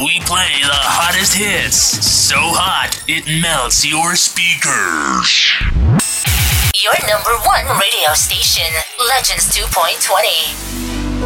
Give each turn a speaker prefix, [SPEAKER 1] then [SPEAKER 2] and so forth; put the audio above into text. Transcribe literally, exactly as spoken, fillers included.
[SPEAKER 1] We play the hottest hits. So hot, it melts your speakers.
[SPEAKER 2] Your number one radio station, Legends two point twenty.